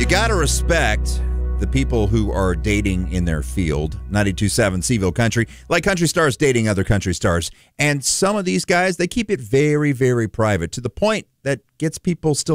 got to respect the people who are dating in their field. 92.7 Seville Country, like country stars dating other country stars. And some of these guys, they keep it very, very private to the point that gets people still